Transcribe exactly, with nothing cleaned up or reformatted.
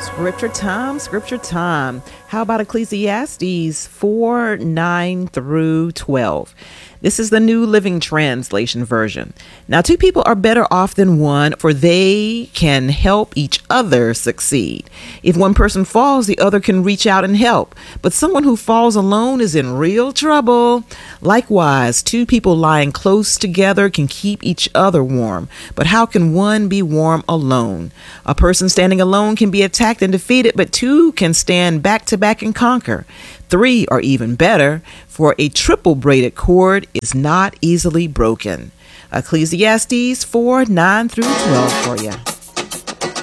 Scripture time, scripture time. How about Ecclesiastes four, nine through twelve? This is the New Living Translation version. Now, two people are better off than one, for they can help each other succeed. If one person falls, the other can reach out and help. But someone who falls alone is in real trouble. Likewise, two people lying close together can keep each other warm. But how can one be warm alone? A person standing alone can be attacked and defeated, but two can stand back to back and conquer. Three are even better, for a triple braided cord is not easily broken. Ecclesiastes four, nine through twelve for you.